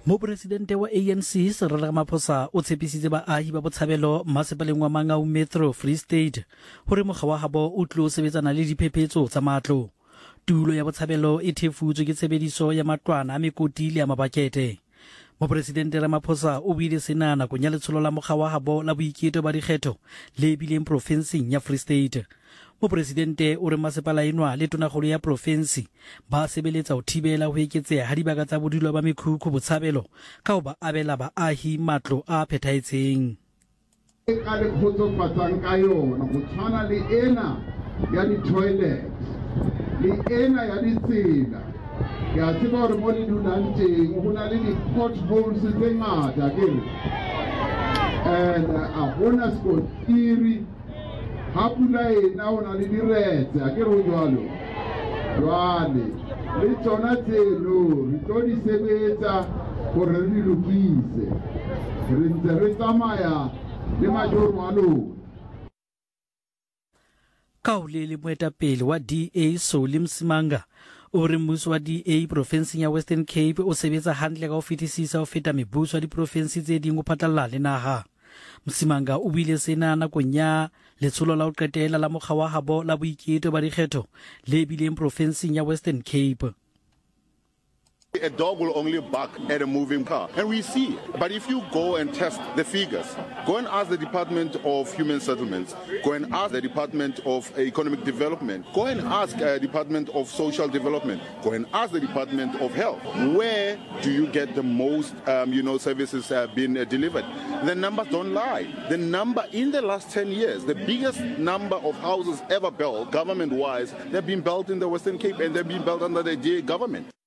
Mopresidente wa ANC Cyril Ramaphosa o tshepisitse baahi ba Botshabelo masepaleng wa Mangaung Metro Free State hore mokga wa habo o tlo sebetsana le diphephetso tsa matlo. Tulo ya Botshabelo e thefutswe ke tshebediso ya matlwana a mekoti le a mabakete. Mopresidente Ramaphosa o buile sena nakong ya letsholo la mokga wa habo la boiketlo ba dikgetho le bileng profenseng ya Free State. Mopresidente o re masepala enwa le tonakgolo ya provinsi ba sebeletsa ho thibela ho eketseha ha dibaka tsa bodulo ba mekhukhu Botshabelo ka ho ba abela baahi matlo a phethahetseng. Ka le khotsofatsang ka yona go tshwana le ena ya di-toilet le ena ya ditsela ke a tseba hore mo le dulang teng go na le di-potholes tse ngata akere and a gona skontiri ha pula ena o na le diretse akere ho jwalo jwale le tsona tseno re tlo di sebetsa gore re di lokise re ntse re tsamaya le majoro a lona. Kaole le moetapele wa DA Solly Msimanga o re mmuso wa DA profenseng ya Western Cape o sebetsa hantle ka ho fetisisa ho feta mebuso ya diprofensi tse ding ho phatlalla le naha. Msimanga o buile sena nakong ya letsholo la ho qetela la mokga wa habo la boiketlo ba dikgetho le bileng profenseng ya Western Cape. A dog will only bark at a moving car, and we see. But if you go and test the figures, go and ask the Department of Human Settlements, go and ask the Department of Economic Development, go and ask the Department of Social Development, go and ask the Department of Health, where do you get the most, services being delivered? The numbers don't lie. The number in the last 10 years, the biggest number of houses ever built, government-wise, they've been built in the Western Cape, and they've been built under the DA government.